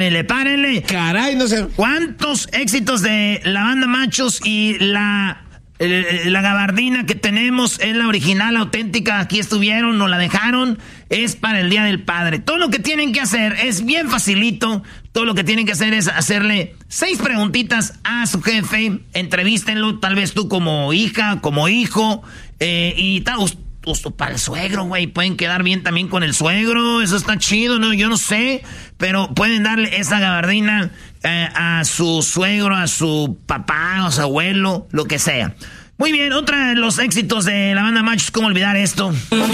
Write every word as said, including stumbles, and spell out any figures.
párenle, párenle. Caray, no sé. ¿Cuántos éxitos de la banda Machos y la, la gabardina que tenemos es la original, auténtica? Aquí estuvieron, nos la dejaron. Es para el Día del Padre. Todo lo que tienen que hacer es bien facilito. Todo lo que tienen que hacer es hacerle seis preguntitas a su jefe. Entrevístenlo, tal vez tú como hija, como hijo. Eh, y tal, justo para el suegro, güey. Pueden quedar bien también con el suegro. Eso está chido, ¿no? Yo no sé. Pero pueden darle esa gabardina eh, a su suegro, a su papá, a su abuelo, lo que sea. Muy bien, otra de los éxitos de la banda Machos, ¿cómo olvidar esto?